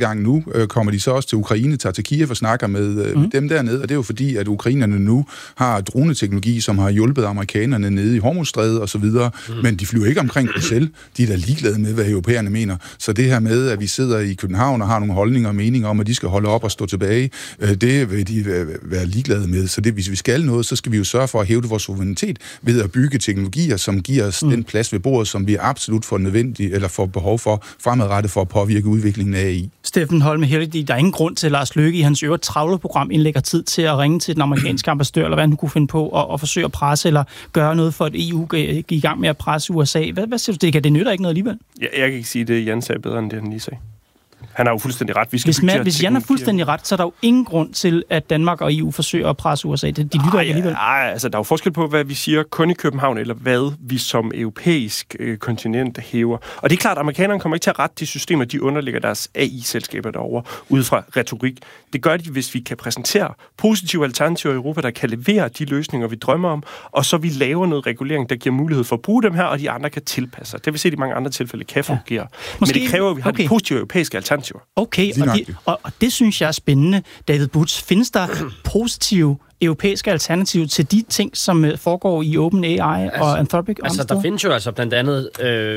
gang nu. Kommer de så også til Ukraine, tager til Kiev og snakker med dem dernede, og det er jo fordi, at ukrainerne nu har droneteknologi, som har hjulpet amerikanerne nede i Hormuzstrædet og så videre, men de flyver ikke omkring Bruxelles. De er da ligeglade med, hvad europæerne mener. Så det her med, at vi sidder i København og har nogle holdninger og meninger om, at de skal holde op og stå tilbage, det vil de være ligeglade med. Så hvis vi skal noget, så skal vi jo sørge for at hæve vores suverænitet ved at bygge teknologier, som giver os den plads ved bordet, som vi absolut får nødvendigt eller får behov for fremadrettet for at påvirke udviklingen af AI. Steffen Holme Heldig, der er ingen grund til, at Lars Løkke i hans øvrigt travle program indlægger tid til at ringe til den amerikanske ambassadør, eller hvad han kunne finde på, og forsøge at presse eller gøre noget for, at EU gik i gang med at presse USA. Hvad siger du? Det nytter ikke noget alligevel? Jeg kan ikke sige det, Jan sagde bedre, end det han lige sagde. Han har jo fuldstændig ret. Hvis Jan har fuldstændig ret, så er der jo ingen grund til, at Danmark og EU forsøger at presse USA. De lytter ikke alligevel. Nej, altså der er jo forskel på, hvad vi siger kun i København, eller hvad vi som europæisk kontinent hæver. Og det er klart, at amerikanerne kommer ikke til at rette de systemer, de underlægger deres AI-selskaber derovre, ud fra retorik. Det gør de, hvis vi kan præsentere positive alternativer i Europa, der kan levere de løsninger, vi drømmer om, og så vi laver noget regulering, der giver mulighed for at bruge dem her, og de andre kan tilpasse sig. Det vil se, at i mange andre tilfælde kan fungere. Men det kræver, at vi har de positive europæiske alternativer. Okay, og det synes jeg er spændende. David Butz, findes der positive europæiske alternativ til de ting, som foregår i OpenAI og Anthropic? Der findes jo blandt andet,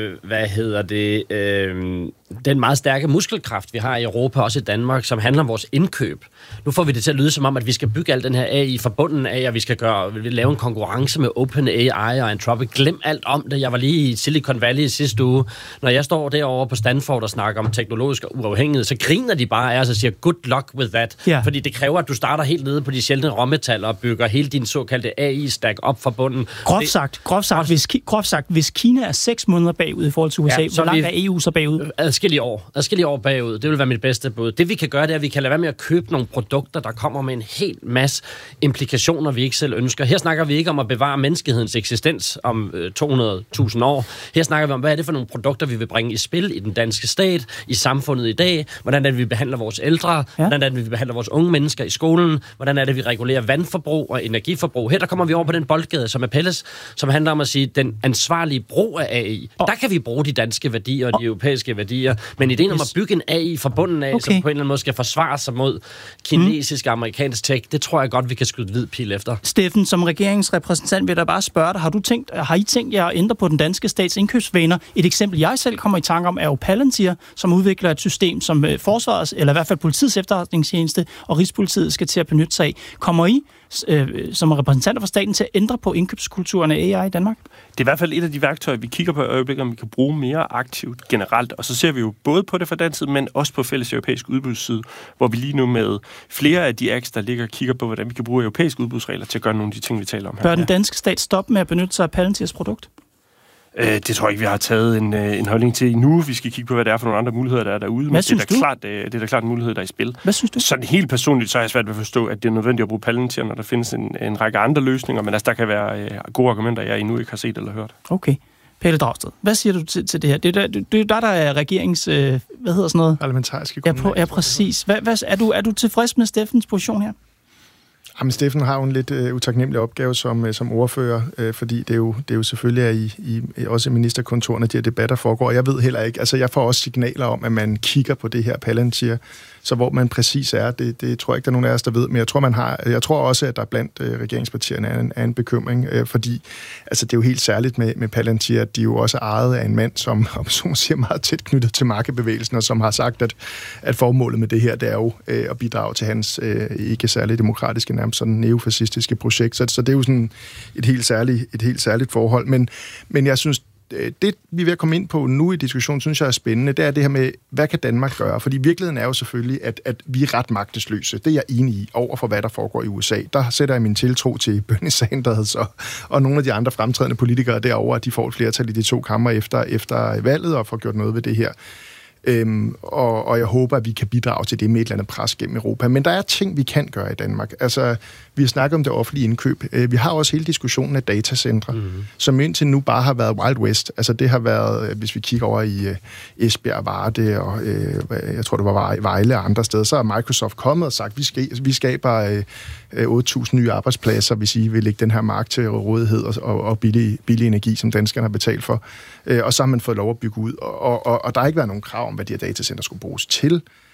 den meget stærke muskelkraft, vi har i Europa, også i Danmark, som handler om vores indkøb. Nu får vi det til at lyde som om, at vi skal bygge al den her AI fra bunden af, og vi skal lave en konkurrence med OpenAI og Anthropic. Glem alt om det. Jeg var lige i Silicon Valley i sidste uge. Når jeg står derovre på Stanford og snakker om teknologisk uafhængighed, så griner de bare af os og siger, good luck with that. Yeah. Fordi det kræver, at du starter helt nede på de sjældne råmetaller og bygger hele din såkaldte AI-stack op fra bunden. Groft sagt, hvis Kina er 6 måneder bagud i forhold til USA, hvor langt er EU så bagud? Adskillige år bagud. Det vil være mit bedste bud. Det vi kan gøre, det er, at vi kan lade være med at købe nogle produkter, der kommer med en hel masse implikationer, vi ikke selv ønsker. Her snakker vi ikke om at bevare menneskehedens eksistens om 200.000 år. Her snakker vi om, hvad er det for nogle produkter, vi vil bringe i spil i den danske stat, i samfundet i dag, hvordan er det, vi behandler vores ældre, hvordan er det, vi behandler vores unge mennesker i skolen, hvordan er det, vi regulerer vandforbrug og energiforbrug. Her der kommer vi over på den boldgade, som er Pelles, som handler om at sige, den ansvarlige brug af AI. Der kan vi bruge de danske værdier og de europæiske værdier, men ideen om at bygge en AI fra bunden af, som på en eller anden måde skal forsvare sig mod kinesisk og amerikansk tech, det tror jeg godt, vi kan skyde hvid pil efter. Steffen, som regeringsrepræsentant vil jeg bare spørge dig, har I tænkt jer at ændre på den danske stats indkøbsvaner? Et eksempel, jeg selv kommer i tanke om, er jo Palantir, som udvikler et system, som forsvarets, eller i hvert fald politiets efterretningstjeneste og Rigspolitiet skal til at benytte sig af. Kommer I som repræsentanter for staten til at ændre på indkøbskulturen af AI i Danmark? Det er i hvert fald et af de værktøjer, vi kigger på i øjeblikket, om vi kan bruge mere aktivt generelt. Og så ser vi jo både på det fra den side, men også på fælles europæisk udbudsside, hvor vi lige nu med flere af de acts, der ligger og kigger på, hvordan vi kan bruge europæiske udbudsregler til at gøre nogle af de ting, vi taler om her. Bør den danske stat stoppe med at benytte sig af Palantirs produkt? Det tror jeg ikke, vi har taget en holdning til endnu. Vi skal kigge på, hvad det er for nogle andre muligheder, der er derude. Hvad synes du? Det er da klart en mulighed, der er i spil. Hvad synes du? Sådan helt personligt, så er jeg svært ved at forstå, at det er nødvendigt at bruge Palantir, når der findes en række andre løsninger, men der kan være gode argumenter, jeg endnu ikke har set eller hørt. Okay. Pelle Dragsted, hvad siger du til det her? Det er der er regeringens, hvad hedder sådan noget? Parlamentariske grundlag. Ja, præcis. Er du tilfreds med Steffens position her? Jamen, Steffen har jo en lidt utaknemmelig opgave som ordfører, fordi det er jo selvfølgelig også i ministerkontorerne, de her debatter foregår. Jeg ved heller ikke, altså jeg får også signaler om, at man kigger på det her Palantir, så hvor man præcis er, det tror jeg ikke, der er nogen af os, der ved, men jeg tror også, at der blandt regeringspartierne er en bekymring, fordi altså det er jo helt særligt med Palantir, at de jo også er ejet af en mand, som siger meget tæt knyttet til markebevægelsen, og som har sagt, at formålet med det her, det er jo at bidrage til hans ikke særlig demokratiske, nærmest sådan neofascistiske projekt, så det er jo sådan et helt særligt forhold, men jeg synes, det, vi er ved at komme ind på nu i diskussionen, synes jeg er spændende, det er det her med, hvad kan Danmark gøre? Fordi virkeligheden er jo selvfølgelig, at vi er ret magtesløse. Det er jeg enig i, over for hvad der foregår i USA. Der sætter jeg min tiltro til Bernie Sanders og nogle af de andre fremtrædende politikere derovre, at de får et flertal i de 2 kamre efter valget og får gjort noget ved det her. Og jeg håber, at vi kan bidrage til det med et eller andet pres gennem Europa. Men der er ting, vi kan gøre i Danmark. Altså, vi har snakket om det offentlige indkøb. Vi har også hele diskussionen af datacentre, som indtil nu bare har været Wild West. Altså, det har været, hvis vi kigger over i Esbjerg, Varde og jeg tror, det var Vejle og andre steder, så er Microsoft kommet og sagt, vi skaber 8.000 nye arbejdspladser, hvis I vil lægge den her mark til rådighed og billig energi, som danskerne har betalt for. Og så har man fået lov at bygge ud. Og der har ikke været nogen krav om, hvad de her datacenter skulle bruges til.